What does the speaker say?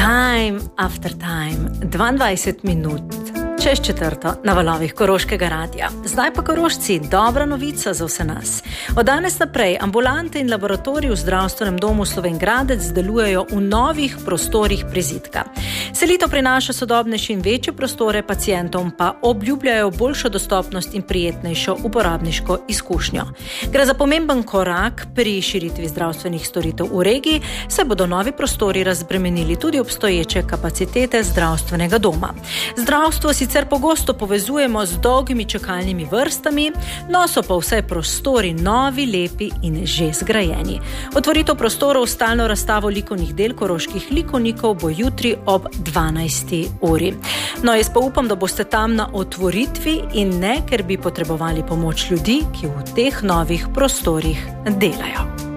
Time after time, 22 minut, čez četrto na valovih Koroškega radia. Zdaj pa Korošci, dobra novica za vse nas. Od danes naprej ambulante in laboratoriji v zdravstvenem domu Slovenj Gradec delujejo v novih prostorih prizidka. Selitev prinaša sodobnejše in večje prostore, pacientom pa obljubljajo boljšo dostopnost in prijetnejšo uporabniško izkušnjo. Gre za pomemben korak pri širitvi zdravstvenih storitev v regiji, saj bodo novi prostori razbremenili tudi obstoječe kapacitete zdravstvenega doma. Zdravstvo sicer pogosto povezujemo z dolgimi čakalnimi vrstami, no so pa vsaj prostori novi, lepi in že zgrajeni. Otvoritev prostorov s stalno razstavo likovnih del koroških likovnikov bo jutri ob 12. uri. No, jaz pa upam, da boste tam na otvoritvi in ne, ker bi potrebovali pomoč ljudi, ki v teh novih prostorih delajo.